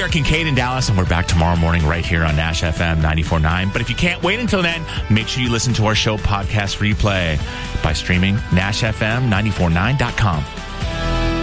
are Kincaid in Dallas, and we're back tomorrow morning right here on Nash FM 94.9. But if you can't wait until then, make sure you listen to our show podcast replay by streaming NashFM949.com.